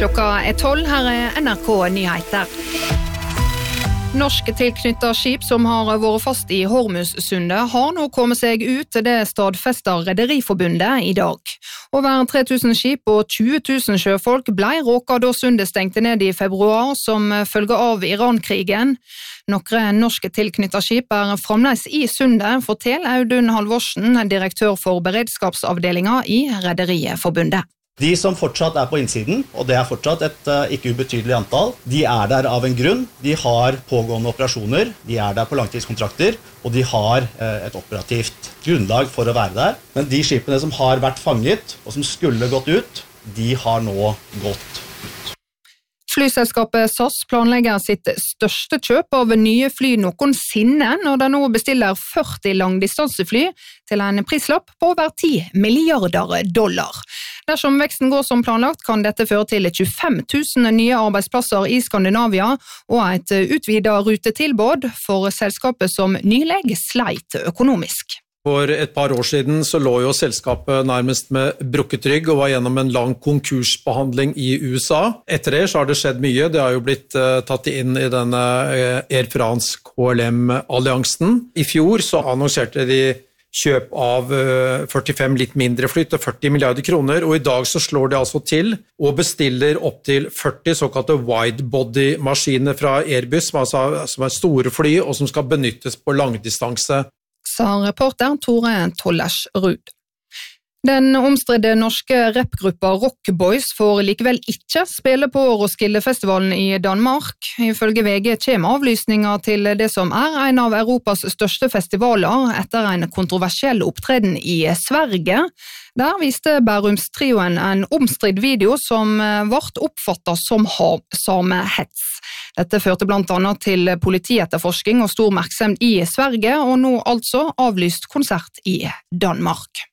Klokka 12, her NRK Nyheter. Norske tilknyttet skip som har vært fast i Hormuzsundet har nå kommet seg ut til det stadfester Rederiforbundet i dag. Over 3000 skip og 20 000 sjøfolk ble råket da sundet stengte ned i februar som følge av Iran-krigen. Noen norske tilknyttet skip fremdeles i sundet, forteller Audun Halvorsen, direktør for beredskapsavdelingen i Rederiforbundet. De som fortsatt på innsiden, og det fortsatt et ikke ubetydelig antall, de der av en grunn. De har pågående operasjoner, de der på langtidskontrakter, og de har et operativt grunnlag for å være der. Men de skipene som har vært fanget, og som skulle gått ut, de har nå gått ut. Flyselskapet SAS planlegger sitt største kjøp av nye fly noensinne når de nå bestiller 40 langdistansefly til en prislapp på over $10 milliarder. Dersom veksten går som planlagt, kan dette føre til 25 000 nye arbeidsplasser i Skandinavia og et utvidet rutetilbud for selskapet som nylig sleit økonomisk. For et par år siden så lå jo selskapet nærmest med brukket rygg og var gjennom en lang konkursbehandling i USA. Etter det så har det skjedd mye. Det har jo blitt tatt inn i denne Air France KLM-alliansen. I fjor så annonserte de kjøp av 45 litt mindre fly til 40 milliarder kroner, og i dag så slår de altså til og bestiller opp til 40 såkalte widebody-maskiner fra Airbus, som store fly og som skal benyttes på langdistanse. Sa reporter Tore Tollers-Rud. Den omstridte norske rapgruppa Rock Boys får likevel ikke spille på Roskilde-festivalen i Danmark. Ifølge VG kommer avlysninger til det som en av Europas største festivaler etter en kontroversiell opptreden i Sverige. Der viste Bærumstrioen en omstridd video som ble oppfattet som samehets. Dette førte blant annet til politietterforsking og stor oppmerksomhet i Sverige, og nå altså avlyst konsert i Danmark.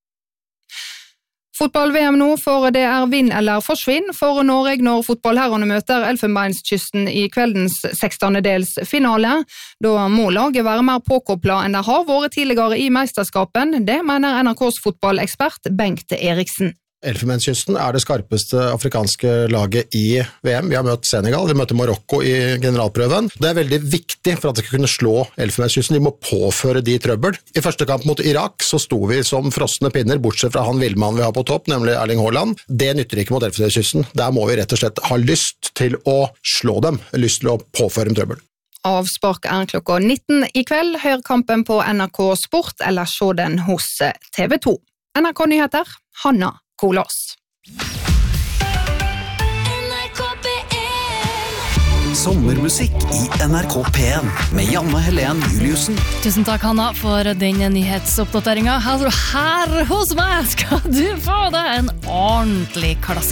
Fotball-VM nå, for det vinn eller forsvinn for Norge når fotballherrene møter Elfenbenskysten i kveldens 16-delsfinale. Da må laget være mer påkoblet enn det har vært tidligere i mesterskapen, det mener NRKs fotballekspert Bengt Eriksen. Elfenbenskysten det skarpeste afrikanske laget i VM. Vi har møtt Senegal, vi møter Marokko i generalprøven. Det veldig viktig for at de skal kunne slå Elfenbenskysten. De må påføre de trøbbel. I første kamp mot Irak så sto vi som frosne pinner, bortsett fra han villmannen vi har på topp, nemlig Erling Haaland. Det nytter ikke mot Elfenbenskysten. Der må vi rett og slett ha lyst til å slå dem, lyst til å påføre dem trøbbel. Avspark klokka 19 i kveld. Hør kampen på NRK Sport, eller se den hos TV 2. NRK Nyheter, Hanna Kolas. Sommermusikk i NRK P1 med Janne Helen Juliussen. Tusen takk, Hanna, for den nyhetsoppdateringen. Her hos meg skal du få det en ordentlig klassiker.